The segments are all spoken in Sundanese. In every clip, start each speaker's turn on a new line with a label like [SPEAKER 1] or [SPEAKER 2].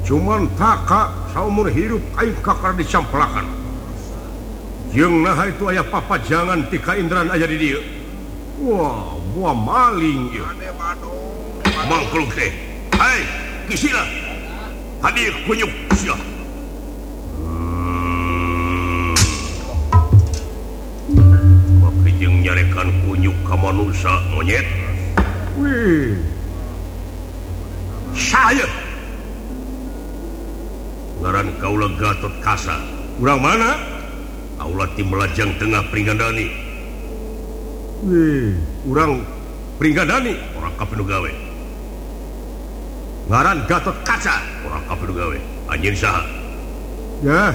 [SPEAKER 1] cuman taka saumur hidup aing kakar dicampelakan jeung nah itu aya papa jangan tika indran aja di dieu wah buah maling ieu mangkluk teh hai kisila hadir kunyuk sia baki jeung nyarekan kunyuk ka manusia monyet wih saya ngaran kaula Gatot Kaca urang mana aula ti Melajang Tengah Pringgandani wih urang Pringgandani orang kapinu gawe ngaran Gatot Kaca orang kapinu gawe anjeun saha ya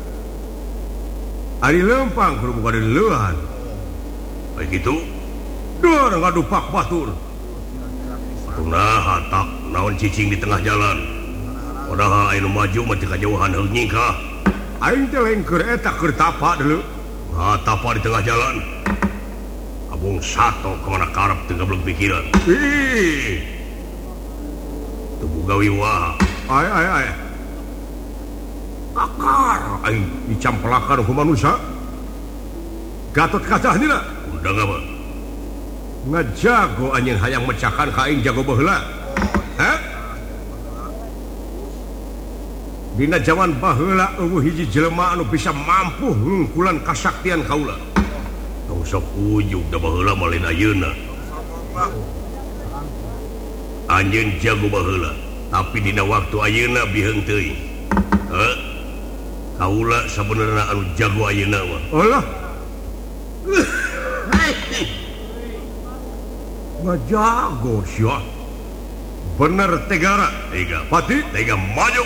[SPEAKER 1] ari lempang kudu buka leuhan baik itu dor ngadupak batur nah hatak naon cicing di tengah jalan padahal aing maju mah teu kajauhan heung nyingkah aing teh lain keur eta keur tapa deuleu tapa di tengah jalan abung sato ka mana karep teu gablek pikiran ih teu boga wiwah aya kakar aing dicampelakan ku manusia Gatot Kaca heula undang apa ngajago anjeun hayang mecahan ka aing jago baheula hah dina zaman baheula eueuh hiji jelema anu bisa mampu ngungkulan kasaktian kaula tong sok ujug da baheula mah lain ayeuna anjeun jago baheula tapi dina waktu ayeuna biheung teuing kaula sabenerna anu jago ayeuna mah Allah ngajago sia bener tegara tega pati tega maju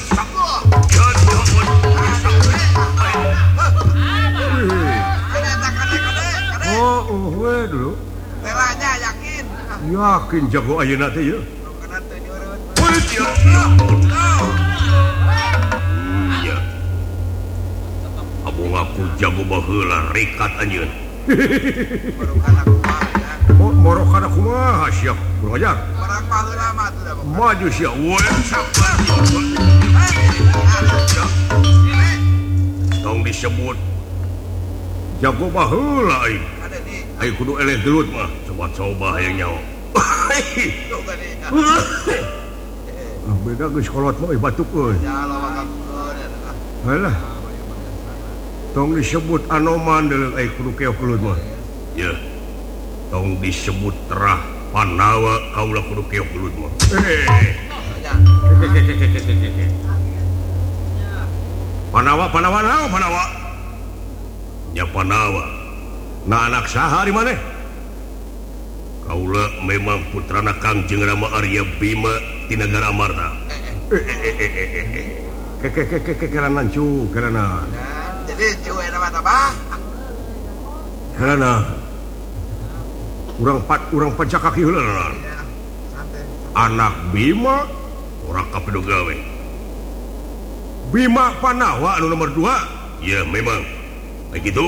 [SPEAKER 1] dulu telanya yakin jago ayeuna teh ya iya abung aku jago baheula rekat anjeun Morokana kumaha siap kurang ajar maju siap tong disebut jago baheula aing kudu eleh gelut mah coba hayang nyawa beda geus kolot mah batuk euy halah tong disebut anoman deuleu aing kudu keok gelut mah ya tong disebut terah Panawa kaula kudu keok gelut mah Panawa ya Panawa nah anak saha di mana kaula memang putrana Kangjeng Rama Arya Bima di negara Amarta keranan cu keranan jadi cu eta mah karena urang pajak kaki heula anak Bima orang kapido gawe Bima Panawa anu nomor 2 ya memang begitu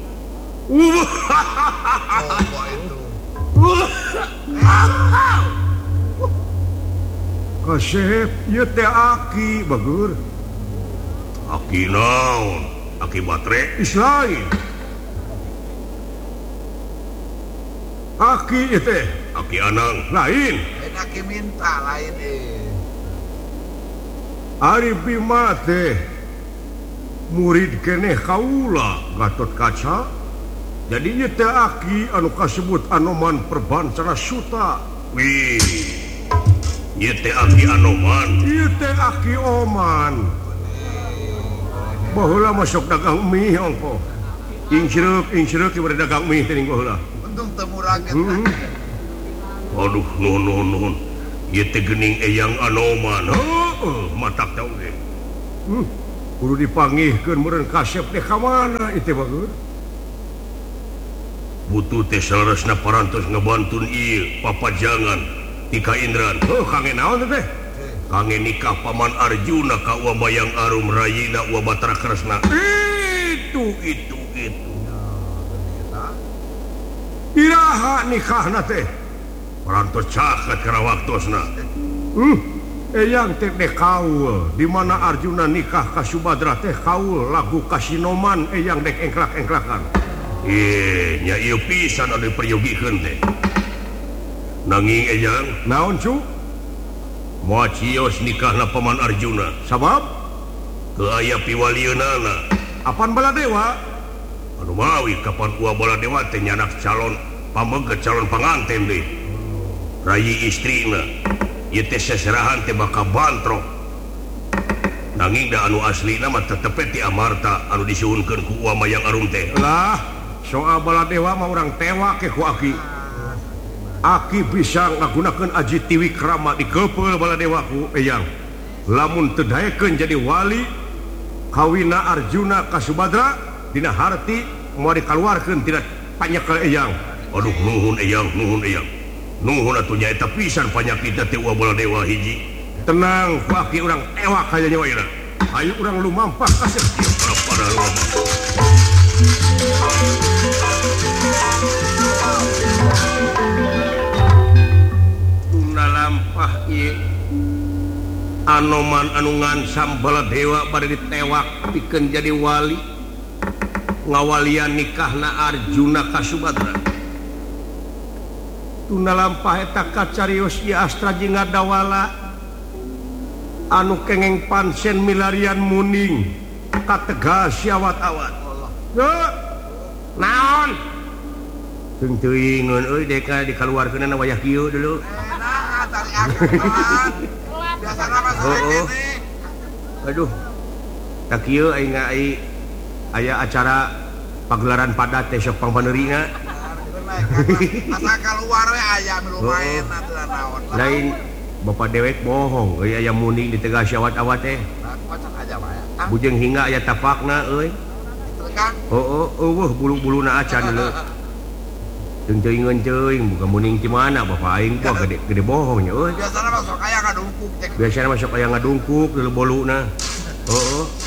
[SPEAKER 1] kasep ieu teh aki bagur aki naon aki baterai islain aki itu aki anang lain aki minta lain Ari Bima teh murid keneh kaula Gatot Kaca jadi ieu teh aki anu kasebut Anoman Perbancana Suta wih ieu teh aki Anoman ieu teh aki Oman baheula masuk dagang mie ongko ing seureuk ieu dagang mie teh baheula aduh non ieu teh geuning eyang Anoman matak teh oge kudu dipanggihkeun meureun kasep teh ka mana ieu teh bagus butuh teh salerosna parantos ngabantun ieu papajangan tika Indran kangen naon teh kangen nikah paman Arjuna ka Wabayang Arum Rayina wa Batara Kresna itu iraha nikahna teh parantos caket kana waktosna Eyang teh kaul di mana Arjuna nikah ka Subadra teh kaul lagu kasinoman eyang dek engklak-engklakan. Nya ieu pisan anu diperyogikeun teh. Nanging eyang naon cu? Moal cios nikahna paman Arjuna. Sabab teu aya piwalieunana. Apan Baladewa? Anu mawi kapan ua Baladewa teh nyanak calon pameugeut calon panganten deui. Rayi istrina. Ieu teh seserahan teh bakal bantrok. Nanging da anu aslina mah tetep ti amarta anu disuhunkeun ku ua mayang arum teh. Lah, soal Baladewa mah urang tewa ke ku Aki. Aki bisa ngagunakeun aji tiwikrama di kepeul Baladewa ku eyang. Lamun teu daekeun jadi wali kawina Arjuna ka Subadra dina harti moal dikaluarkeun tina panyekel eyang. Aduh nuhun eyang, nuhun eyang. Nuhun atuh nyaeta pisan panyakitna teh ua Baladewa hiji. Tenang, ku Aki urang ewak aya nyawaina. Ayo urang lumampah ka sakieu pada lumampah. Tuna lampah ieu Anoman anu ngansam Baladewa bade ditewak pikeun jadi wali. Ngawalian nikahna Arjuna ka Subadra. Tuna lampah eta kacarios ieu astra jeung ngadawala anu kengeng pansen milarian muning kategas siawat-awat. Naon? Teuing teuingeun euy deka dikaluarkeunna wayah kieu dulu. Biasana mah sare. Aduh. Tak kieu aing aya acara pagelaran padat teh sok pangpaneurina. Asa keluar we aya lumayan atuh naon. Lain Bapak dewek bohong, euy aya muning di tengah syawat-awat teh. Kocak aja mah ya. Bujeng hingga aya tapakna euy. Kitu kan? Heueuh, eueuh bulu-buluna acan deuleu. Teuing-teuingeun ceuing, buka muning ti mana Bapak aing gua gede bohongnya euy. Biasana mah sok aya ngadungkuk teh. Biasana mah sok aya ngadungkuk deuleu boluna. Heueuh.